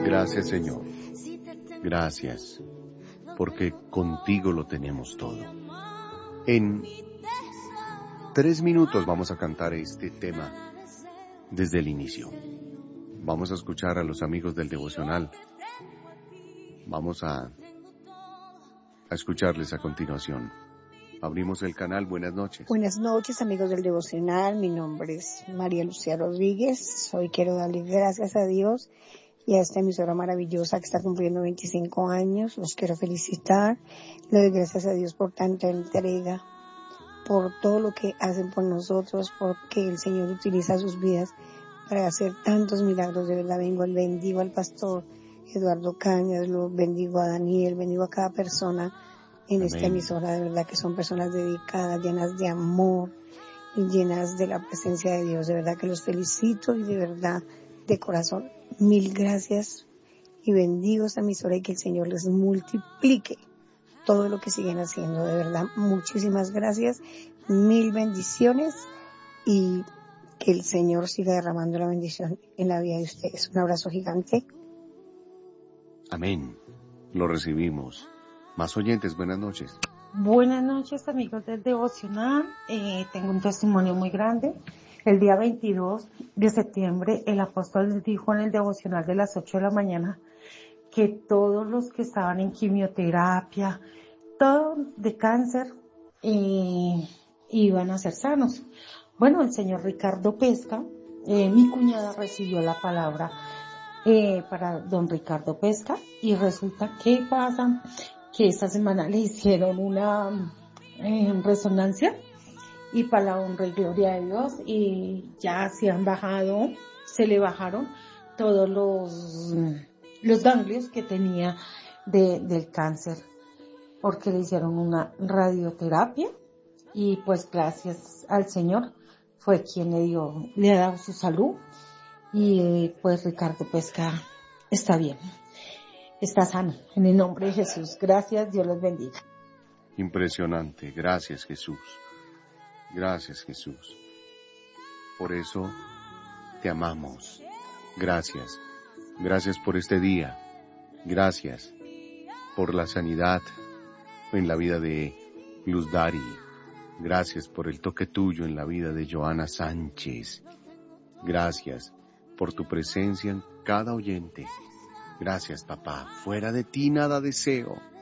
Gracias, Señor. Gracias, porque contigo lo tenemos todo. En 3 minutos vamos a cantar este tema desde el inicio. Vamos a escuchar a los amigos del devocional. Vamos a escucharles a continuación. Abrimos el canal. Buenas noches. Buenas noches, amigos del devocional. Mi nombre es María Lucía Rodríguez. Hoy quiero darle gracias a Dios y a esta emisora maravillosa que está cumpliendo 25 años. Los quiero felicitar. Le doy gracias a Dios por tanta entrega, por todo lo que hacen por nosotros, porque el Señor utiliza sus vidas para hacer tantos milagros. De verdad bendigo al pastor Eduardo Cañas, lo bendigo a Daniel, bendigo a cada persona en Amén. esta emisora. De verdad que son personas dedicadas, llenas de amor y llenas de la presencia de Dios. De verdad que los felicito y de verdad, de corazón, mil gracias y bendigo esta emisora y que el Señor les multiplique todo lo que siguen haciendo. De verdad, muchísimas gracias, mil bendiciones y que el Señor siga derramando la bendición en la vida de ustedes. Un abrazo gigante. Amén. Lo recibimos. Más oyentes, buenas noches. Buenas noches, amigos del devocional. Tengo un testimonio muy grande. El día 22 de septiembre, el apóstol les dijo en el devocional de las 8 de la mañana que todos los que estaban en quimioterapia, todos de cáncer, iban a ser sanos. Bueno, el señor Ricardo Pesca, mi cuñada recibió la palabra para don Ricardo Pesca y resulta que pasa que esta semana le hicieron una resonancia y para la honra y gloria de Dios y ya se le bajaron todos los ganglios que tenía del cáncer porque le hicieron una radioterapia y pues gracias al Señor fue quien le ha dado su salud y pues Ricardo Pesca está bien. Está sano, en el nombre de Jesús. Gracias, Dios los bendiga. Impresionante. Gracias, Jesús. Gracias, Jesús. Por eso te amamos. Gracias. Gracias por este día. Gracias por la sanidad en la vida de Luz Dari. Gracias por el toque tuyo en la vida de Joana Sánchez. Gracias por tu presencia en cada oyente. Gracias, papá. Fuera de ti nada deseo.